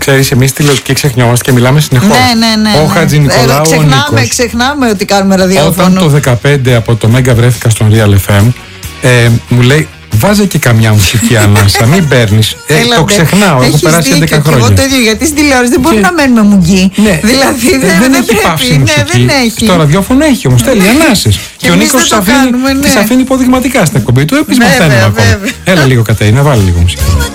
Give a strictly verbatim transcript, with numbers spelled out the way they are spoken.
Ξέρεις, εμείς τηλεοπτικοί ξεχνιόμαστε και μιλάμε συνεχώς. Ναι, ναι, ναι. Ο Χατζη Νικολάου, ε, ξεχνάμε, ο Νίκος. ξεχνάμε ότι κάνουμε ραδιόφωνο. Όταν το δεκαπέντε από το Μέγκα βρέθηκα στον Real εφ εμ, ε, μου λέει, βάζε και καμιά μουσική ανάσα, μην παίρνεις. Ε, το ξεχνάω, έχω περάσει έντεκα χρόνια. Εγώ το ίδιο, γιατί στην τηλεόραση δεν μπορούμε και... να μένουμε μουγγί. Ναι, δηλαδή ε, δεν, δεν, δεν έχει πρέπει. πάψει Ναι, μουσική. δεν έχει. Στο ραδιόφωνο έχει όμως, θέλει ανάσες. Και ο Νίκος τις αφήνει, ναι. αφήνει υποδειγματικά στην εκπομπή του, επίσης μαθαίνουμε ακόμα. Έλα λίγο Κατερίνα, βάλε λίγο μουσική.